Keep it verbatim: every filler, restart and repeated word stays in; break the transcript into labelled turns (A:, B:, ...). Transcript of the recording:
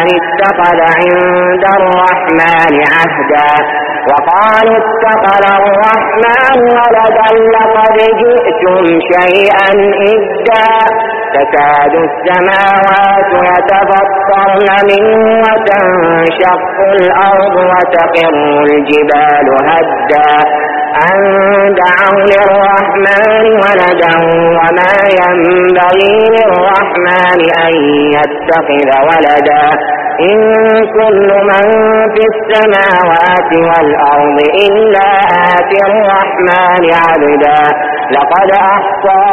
A: من اتخذ عند الرحمن عهدا وقالوا اتخذ الرحمن ولدا لقد جئتم شيئا إدا تكاد السماوات يتفطرن منه وتنشق الأرض وتخر الجبال هدا أن دعوا للرحمن ولدا وما ينبغي للرحمن أن يتخذ ولدا إن كل من في السماوات والأرض إلا آتي الرحمن عبدا لقد أحصاهم